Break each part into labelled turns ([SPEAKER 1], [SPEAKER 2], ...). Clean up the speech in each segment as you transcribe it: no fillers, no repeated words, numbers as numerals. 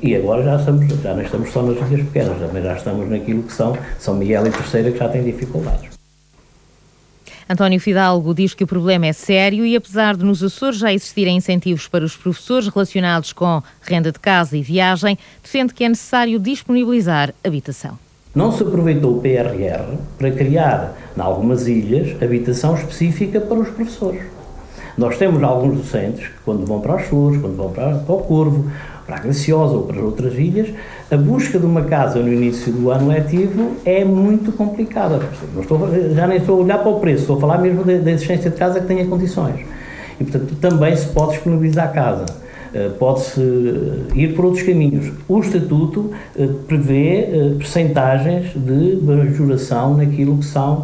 [SPEAKER 1] e agora já não estamos só nas ilhas pequenas, também já estamos naquilo que São Miguel e Terceira, que já têm dificuldades.
[SPEAKER 2] António Fidalgo diz que o problema é sério e, apesar de nos Açores já existirem incentivos para os professores relacionados com renda de casa e viagem, defende que é necessário disponibilizar habitação.
[SPEAKER 1] Não se aproveitou o PRR para criar, em algumas ilhas, habitação específica para os professores. Nós temos alguns docentes que, quando vão para os Açores, quando vão para o Corvo, para a Graciosa ou para outras ilhas, a busca de uma casa no início do ano letivo é muito complicada. Já nem estou a olhar para o preço, estou a falar mesmo da existência de casa que tenha condições. E, portanto, também se pode disponibilizar a casa. Pode-se ir por outros caminhos. O Estatuto prevê percentagens de majoração naquilo que são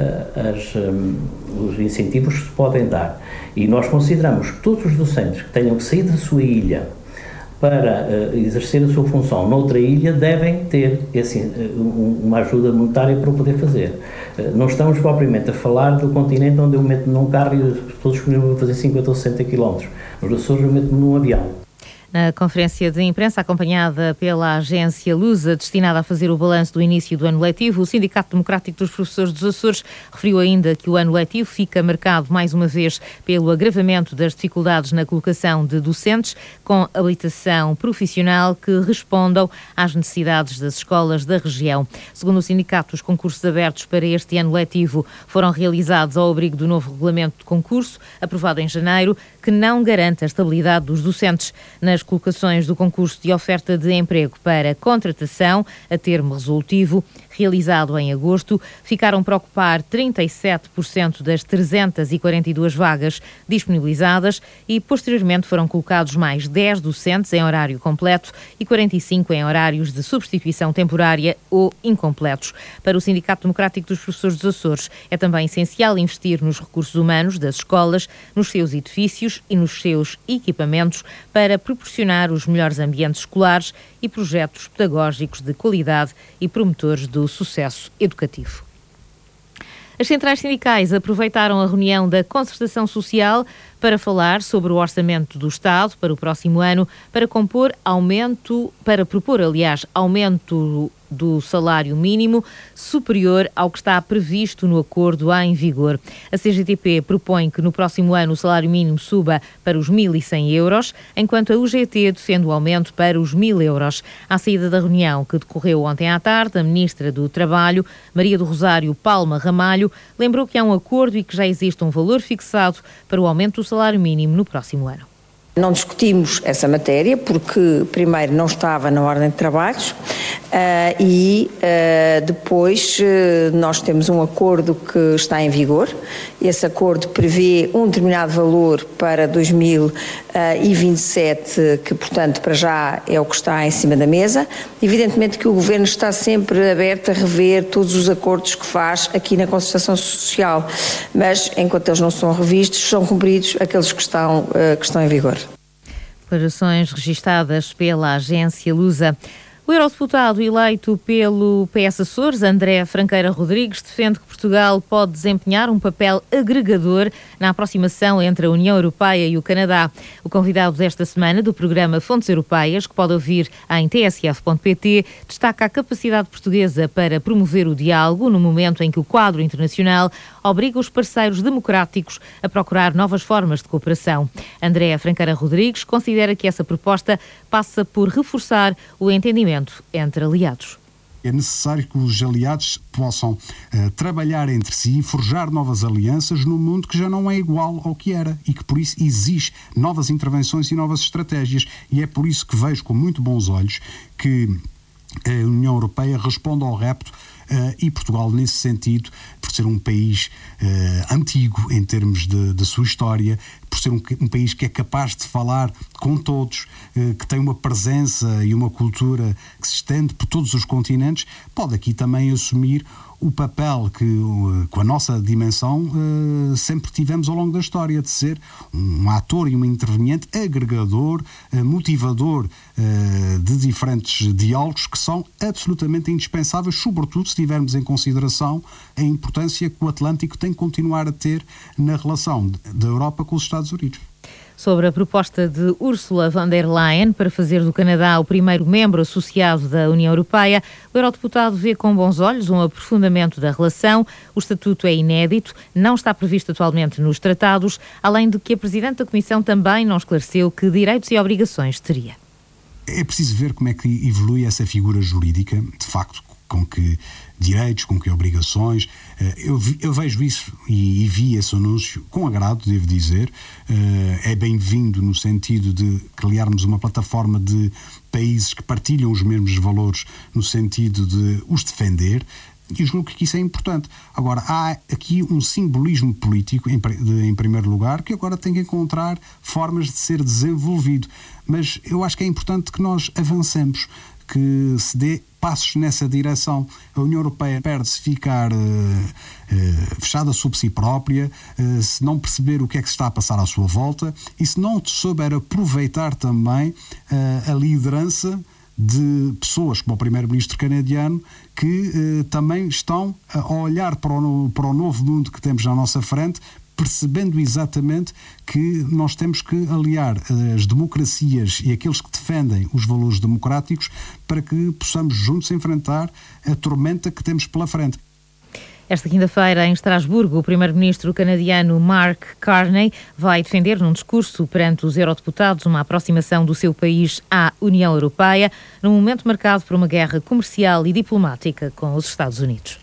[SPEAKER 1] os incentivos que se podem dar. E nós consideramos que todos os docentes que tenham que sair da sua ilha para exercer a sua função noutra ilha devem ter uma ajuda monetária para o poder fazer. Não estamos propriamente a falar do continente onde eu meto num carro e estou disponível a fazer 50 ou 60 km. Nos Açores eu meto-me num avião.
[SPEAKER 2] Na conferência de imprensa acompanhada pela agência Lusa, destinada a fazer o balanço do início do ano letivo, o Sindicato Democrático dos Professores dos Açores referiu ainda que o ano letivo fica marcado mais uma vez pelo agravamento das dificuldades na colocação de docentes com habilitação profissional que respondam às necessidades das escolas da região. Segundo o sindicato, os concursos abertos para este ano letivo foram realizados ao abrigo do novo regulamento de concurso, aprovado em janeiro, que não garante a estabilidade dos docentes. Nas colocações do concurso de oferta de emprego para contratação a termo resolutivo, realizado em agosto, ficaram para ocupar 37% das 342 vagas disponibilizadas e, posteriormente, foram colocados mais 10 docentes em horário completo e 45 em horários de substituição temporária ou incompletos. Para o Sindicato Democrático dos Professores dos Açores, é também essencial investir nos recursos humanos das escolas, nos seus edifícios e nos seus equipamentos para proporcionar os melhores ambientes escolares e projetos pedagógicos de qualidade e promotores do sucesso educativo. As centrais sindicais aproveitaram a reunião da Concertação Social para falar sobre o orçamento do Estado para o próximo ano, para propor aumento do salário mínimo superior ao que está previsto no acordo em vigor. A CGTP propõe que no próximo ano o salário mínimo suba para os 1.100 euros, enquanto a UGT defende o aumento para os 1.000 euros. À saída da reunião que decorreu ontem à tarde, a Ministra do Trabalho, Maria do Rosário Palma Ramalho, lembrou que há um acordo e que já existe um valor fixado para o aumento do salário mínimo no próximo ano.
[SPEAKER 3] Não discutimos essa matéria porque, primeiro, não estava na ordem de trabalhos e depois nós temos um acordo que está em vigor. Esse acordo prevê um determinado valor para 2027, que, portanto, para já é o que está em cima da mesa. Evidentemente que o Governo está sempre aberto a rever todos os acordos que faz aqui na Concertação Social, mas, enquanto eles não são revistos, são cumpridos aqueles que estão em vigor.
[SPEAKER 2] Declarações registadas pela agência Lusa. O eurodeputado eleito pelo PS Açores, André Franqueira Rodrigues, defende que Portugal pode desempenhar um papel agregador na aproximação entre a União Europeia e o Canadá. O convidado desta semana do programa Fontes Europeias, que pode ouvir em tsf.pt, destaca a capacidade portuguesa para promover o diálogo no momento em que o quadro internacional obriga os parceiros democráticos a procurar novas formas de cooperação. André Franqueira Rodrigues considera que essa proposta passa por reforçar o entendimento entre aliados.
[SPEAKER 4] É necessário que os aliados possam trabalhar entre si e forjar novas alianças num mundo que já não é igual ao que era e que por isso exige novas intervenções e novas estratégias, e é por isso que vejo com muito bons olhos que a União Europeia responde ao repto e Portugal, nesse sentido, por ser um país antigo em termos da sua história, por ser um país que é capaz de falar com todos, que tem uma presença e uma cultura que se estende por todos os continentes, pode aqui também assumir o papel que, com a nossa dimensão, sempre tivemos ao longo da história, de ser um ator e um interveniente agregador, motivador de diferentes diálogos que são absolutamente indispensáveis, sobretudo se tivermos em consideração a importância que o Atlântico tem que continuar a ter na relação da Europa com os Estados Unidos.
[SPEAKER 2] sobre a proposta de Ursula von der Leyen para fazer do Canadá o primeiro membro associado da União Europeia. O eurodeputado vê com bons olhos um aprofundamento da relação. O estatuto é inédito, não está previsto atualmente nos tratados, além de que a Presidente da Comissão também não esclareceu que direitos e obrigações teria.
[SPEAKER 4] É preciso ver como é que evolui essa figura jurídica, de facto, com que direitos, com que obrigações. Eu vejo isso e vi esse anúncio com agrado, devo dizer. É bem-vindo no sentido de criarmos uma plataforma de países que partilham os mesmos valores no sentido de os defender. E eu julgo que isso é importante. Agora, há aqui um simbolismo político, em primeiro lugar, que agora tem que encontrar formas de ser desenvolvido. Mas eu acho que é importante que nós avancemos, que se dê passos nessa direção. A União Europeia perde-se ficar fechada sobre si própria, se não perceber o que é que se está a passar à sua volta e se não souber aproveitar também a liderança de pessoas como o primeiro-ministro canadiano que também estão a olhar para o novo mundo que temos à nossa frente, percebendo exatamente que nós temos que aliar as democracias e aqueles que defendem os valores democráticos para que possamos juntos enfrentar a tormenta que temos pela frente.
[SPEAKER 2] Esta quinta-feira, em Estrasburgo, o primeiro-ministro canadiano Mark Carney vai defender num discurso perante os eurodeputados uma aproximação do seu país à União Europeia, num momento marcado por uma guerra comercial e diplomática com os Estados Unidos.